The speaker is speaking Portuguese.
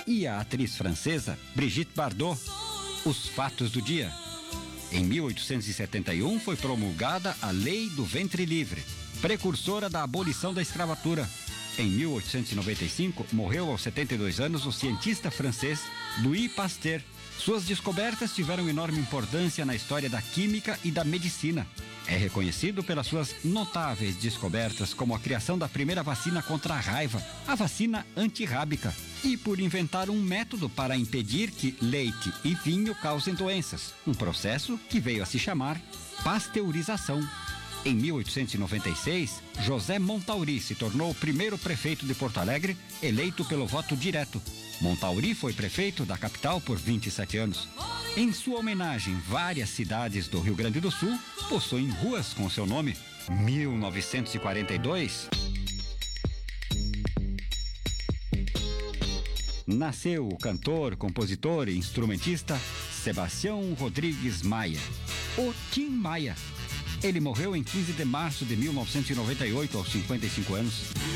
e a atriz francesa Brigitte Bardot. Os fatos do dia. Em 1871 foi promulgada a Lei do Ventre Livre, precursora da abolição da escravatura. Em 1895, morreu aos 72 anos o cientista francês Louis Pasteur. Suas descobertas tiveram enorme importância na história da química e da medicina. É reconhecido pelas suas notáveis descobertas, como a criação da primeira vacina contra a raiva, a vacina antirrábica, e por inventar um método para impedir que leite e vinho causem doenças, um processo que veio a se chamar pasteurização. Em 1896, José Montauri se tornou o primeiro prefeito de Porto Alegre, eleito pelo voto direto. Montauri foi prefeito da capital por 27 anos. Em sua homenagem, várias cidades do Rio Grande do Sul possuem ruas com seu nome. 1942, nasceu o cantor, compositor e instrumentista Sebastião Rodrigues Maia, o Tim Maia. Ele morreu em 15 de março de 1998, aos 55 anos.